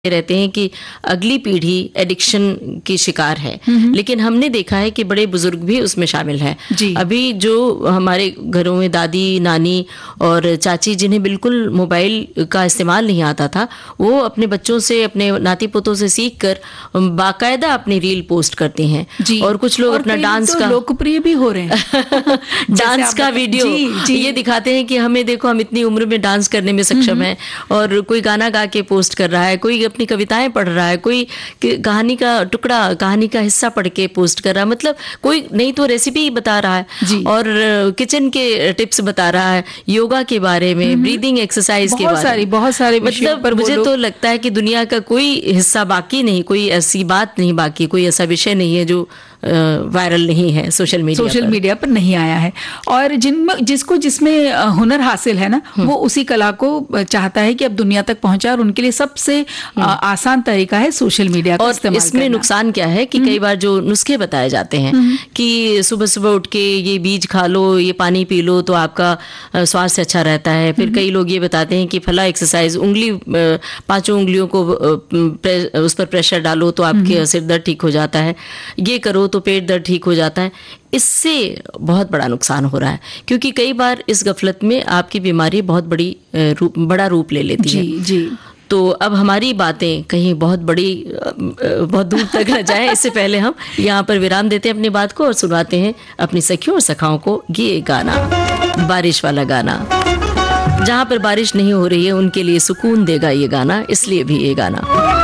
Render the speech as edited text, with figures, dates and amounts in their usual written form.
रहते हैं कि अगली पीढ़ी एडिक्शन की शिकार है, लेकिन हमने देखा है कि बड़े बुजुर्ग भी उसमें शामिल हैं। अभी जो हमारे घरों में दादी, नानी और चाची जिन्हें बिल्कुल मोबाइल का इस्तेमाल नहीं आता था, वो अपने बच्चों से, अपने नाती पोतों से सीख कर बाकायदा अपनी रील पोस्ट करती हैं। और कुछ लोग अपना डांस का, लोकप्रिय भी हो रहे हैं डांस का वीडियो ये दिखाते हैं कि हमें देखो, हम इतनी उम्र में डांस करने में सक्षम हैं। और कोई गाना गा के पोस्ट कर रहा है, कोई अपनी कविताएं पढ़ रहा है, कोई कहानी का टुकड़ा, कहानी का हिस्सा पढ़ के पोस्ट कर रहा है, मतलब कोई नहीं तो रेसिपी बता रहा है और किचन के टिप्स बता रहा है, योगा के बारे में, ब्रीदिंग एक्सरसाइज के बारे में, बहुत सारे मतलब मुझे तो लगता है कि दुनिया का कोई हिस्सा बाकी नहीं, कोई ऐसी बात नहीं बाकी, कोई ऐसा विषय नहीं है जो वायरल नहीं है सोशल मीडिया पर नहीं आया है। और जिसको जिसमें हुनर हासिल है ना, वो उसी कला को चाहता है कि अब दुनिया तक पहुंचाए, और उनके लिए सबसे आसान तरीका है सोशल मीडिया का इस्तेमाल करना। इसमें नुकसान क्या है कि कई बार जो नुस्खे बताए जाते हैं कि सुबह सुबह उठ के ये बीज खा लो, ये पानी पी लो तो आपका स्वास्थ्य अच्छा रहता है। फिर कई लोग ये बताते हैं कि फला एक्सरसाइज, उंगली 5 उंगलियों को उस पर प्रेशर डालो तो आपके सिर दर्द ठीक हो जाता है, ये करो तो पेट दर्द ठीक हो जाता है। इससे बहुत बड़ा नुकसान हो रहा है, क्योंकि कई बार इस गफलत में आपकी बीमारी बहुत बड़ा रूप ले लेती है। तो अब हमारी बातें कहीं बहुत दूर तक न जाए, इससे पहले हम यहाँ पर विराम देते हैं अपनी बात को और सुनाते हैं अपनी सखियों और सखाओं को ये गाना, बारिश वाला गाना। जहाँ पर बारिश नहीं हो रही है उनके लिए सुकून देगा ये गाना, इसलिए भी ये गाना।